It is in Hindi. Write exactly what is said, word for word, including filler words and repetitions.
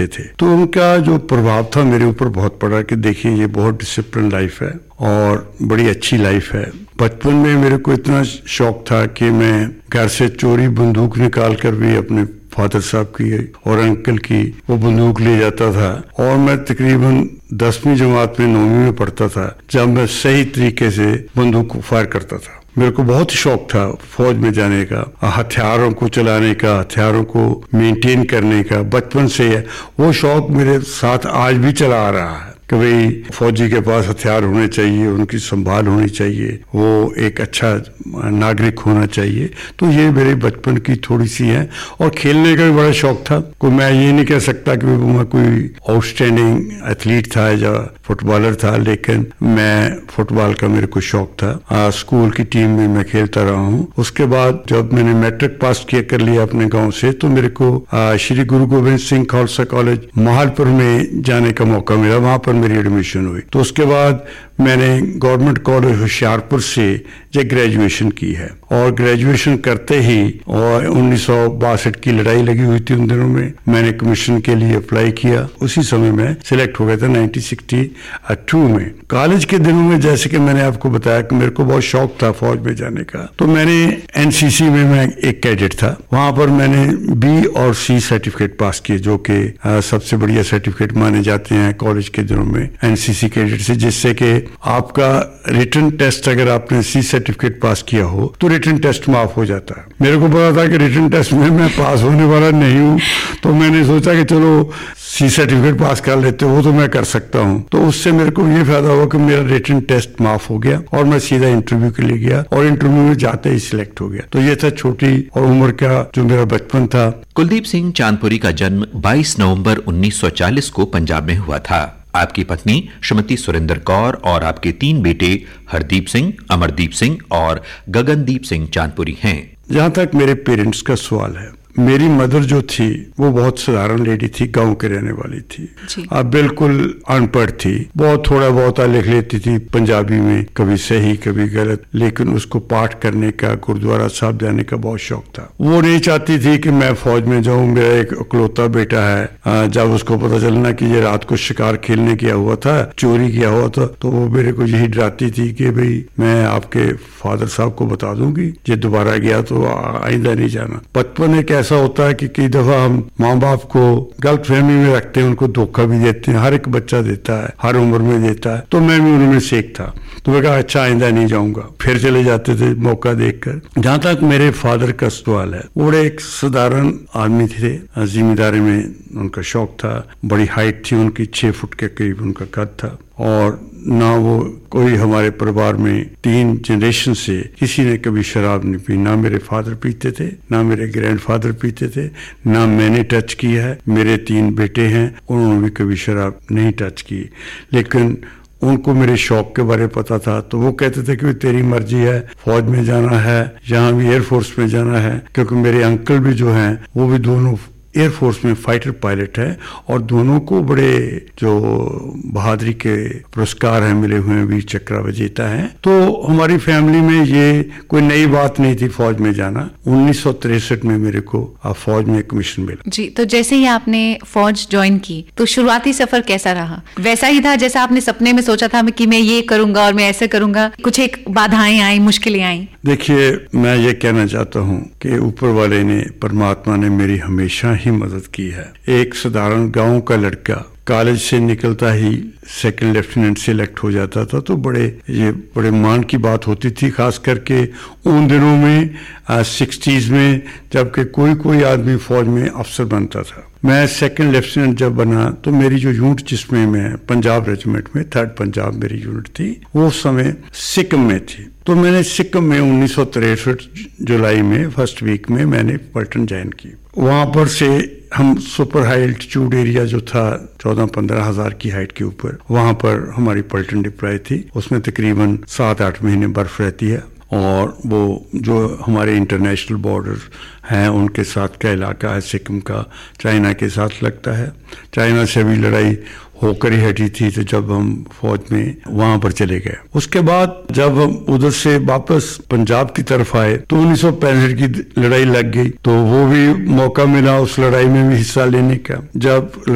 थे। तो उनका जो प्रभाव था मेरे ऊपर बहुत पड़ा कि देखिए ये बहुत डिसिप्लिन लाइफ है और बड़ी अच्छी लाइफ है। बचपन में मेरे को इतना शौक था कि मैं घर से चोरी बंदूक निकाल कर भी अपने फादर साहब की और अंकल की वो बंदूक ले जाता था। और मैं तकरीबन दसवीं जमात में नौवीं में पढ़ता था जब मैं सही तरीके से बंदूक को फायर करता था। मेरे को बहुत शौक था फौज में जाने का, हथियारों को चलाने का, हथियारों को मेंटेन करने का। बचपन से है वो शौक मेरे साथ आज भी चला आ रहा है कि भाई फौजी के पास हथियार होने चाहिए, उनकी संभाल होनी चाहिए, वो एक अच्छा नागरिक होना चाहिए। तो ये मेरे बचपन की थोड़ी सी है। और खेलने का भी बड़ा शौक था। कोई मैं ये नहीं कह सकता कि मैं कोई आउटस्टैंडिंग एथलीट था या फुटबॉलर था, लेकिन मैं फुटबॉल का मेरे को शौक था। आ, स्कूल की टीम में मैं खेलता रहा हूँ। उसके बाद जब मैंने मैट्रिक पास किया कर लिया अपने गाँव से, तो मेरे को आ, श्री गुरु गोविंद सिंह खालसा कॉलेज महालपुर में जाने का मौका मिला। वहां पर मेरी एडमिशन हुई। तो उसके बाद मैंने गवर्नमेंट कॉलेज होशियारपुर से जो ग्रेजुएशन की है। और ग्रेजुएशन करते ही और उन्नीस सौ बासठ की लड़ाई लगी हुई थी उन दिनों में, मैंने कमीशन के लिए अप्लाई किया। उसी समय मैं सिलेक्ट हो गया था नाइनटीन सिक्सटी टू में। कॉलेज के दिनों में जैसे कि मैंने आपको बताया कि मेरे को बहुत शौक था फौज में जाने का, तो मैंने एनसीसी में मैं एक कैडेट था। वहां पर मैंने बी और सी सर्टिफिकेट पास किए, जो कि सबसे बढ़िया सर्टिफिकेट माने जाते हैं कॉलेज के दिनों में एनसीसी कैडेट से, जिससे कि आपका रिटन टेस्ट अगर आपने सी सर्टिफिकेट पास किया हो तो रिटन टेस्ट माफ हो जाता है। मेरे को पता था कि रिटन टेस्ट में मैं पास होने वाला नहीं हूँ, तो मैंने सोचा कि चलो सी सर्टिफिकेट पास कर लेते हो, तो मैं कर सकता हूँ। तो उससे मेरे को ये फायदा हुआ कि मेरा रिटन टेस्ट माफ हो गया और मैं सीधा इंटरव्यू के लिए गया और इंटरव्यू में जाते ही सिलेक्ट हो गया। तो ये था छोटी और उम्र का जो मेरा बचपन था। कुलदीप सिंह चांदपुरी का जन्म बाईस नवंबर उन्नीस सौ चालीस को पंजाब में हुआ था। आपकी पत्नी श्रीमती सुरेंद्र कौर और आपके तीन बेटे हरदीप सिंह, अमरदीप सिंह और गगनदीप सिंह चांदपुरी हैं। जहां तक मेरे पेरेंट्स का सवाल है, मेरी मदर जो थी वो बहुत साधारण लेडी थी, गांव के रहने वाली थी। अब बिल्कुल अनपढ़ थी, बहुत थोड़ा बहुत लिख लेती थी पंजाबी में, कभी सही कभी गलत, लेकिन उसको पाठ करने का, गुरुद्वारा साहब जाने का बहुत शौक था। वो नहीं चाहती थी कि मैं फौज में जाऊं। मेरा एक इकलौता बेटा है, जब उसको पता चलना कि ये रात को शिकार खेलने गया हुआ था, चोरी किया हुआ था, तो वो मेरे को यही डराती थी कि भाई मैं आपके फादर साहब को बता दूंगी, ये दोबारा गया तो आइंदा नहीं जाना। बचपन एक ऐसा होता है कि कई दफा हम माँ बाप को गलत फहमी में रखते हैं, उनको धोखा भी देते हैं। हर एक बच्चा देता है, हर उम्र में देता है। तो मैं भी उनमें से एक था। तो मैं कहा अच्छा आइंदा नहीं जाऊंगा, फिर चले जाते थे मौका देखकर। जहां तक मेरे फादर का सवाल है, वो बड़े एक साधारण आदमी थे, जिम्मेदारी में उनका शौक था। बड़ी हाइट थी उनकी, छह फुट के करीब उनका कद था। और ना वो कोई हमारे परिवार में तीन जनरेशन से किसी ने कभी शराब नहीं पी। ना मेरे फादर पीते थे, ना मेरे ग्रैंडफादर पीते थे, ना मैंने टच किया है। मेरे तीन बेटे हैं, उन्होंने भी कभी शराब नहीं टच की। लेकिन उनको मेरे शौक के बारे में पता था, तो वो कहते थे कि तेरी मर्जी है, फौज में जाना है, जहाँ भी एयरफोर्स में जाना है। क्योंकि मेरे अंकल भी जो हैं वो भी दोनों एयरफोर्स में फाइटर पायलट है और दोनों को बड़े जो बहादुरी के पुरस्कार हैं मिले हुए हैं, वीर चक्र विजेता हैं। तो हमारी फैमिली में ये कोई नई बात नहीं थी फौज में जाना। उन्नीस सौ तिरसठ में मेरे को फौज में कमीशन मिला। जी, तो जैसे ही आपने फौज ज्वाइन की तो शुरुआती सफर कैसा रहा? वैसा ही था जैसा आपने सपने में सोचा था कि मैं ये करूंगा और मैं ऐसे करूंगा? कुछ एक बाधाएं आई, मुश्किलें आई? देखिए, मैं ये कहना चाहता हूँ कि ऊपर वाले ने, परमात्मा ने मेरी हमेशा ही मदद की है। एक साधारण गांव का लड़का कॉलेज से निकलता ही सेकंड लेफ्टिनेंट सिलेक्ट हो जाता था, तो बड़े ये बड़े मान की बात होती थी, खास करके उन दिनों में सिक्सटीज में, जबकि कोई कोई आदमी फौज में अफसर बनता था। मैं सेकंड लेफ्टिनेंट जब बना तो मेरी जो यूनिट जिसमें मैं पंजाब रेजिमेंट में, थर्ड पंजाब मेरी यूनिट थी, वो समय सिक्किम में थी। तो मैंने सिक्किम में उन्नीस सौ तिरसठ जुलाई में फर्स्ट वीक में मैंने पलटन ज्वाइन की। वहां पर से हम सुपर हाई एल्टीट्यूड एरिया जो था चौदह पंद्रह हजार की हाइट के ऊपर, वहां पर हमारी पलटन डिप्लॉय थी। उसमें तकरीबन सात आठ महीने बर्फ रहती है और वो जो हमारे इंटरनेशनल बॉर्डर हैं उनके साथ का इलाका है सिक्किम का, चाइना के साथ लगता है। चाइना से भी लड़ाई होकर ही हटी थी, तो जब हम फौज में वहां पर चले गए, उसके बाद जब हम उधर से वापस पंजाब की तरफ आए तो उन्नीस सौ पैंसठ की लड़ाई लग गई, तो वो भी मौका मिला उस लड़ाई में भी हिस्सा लेने का। जब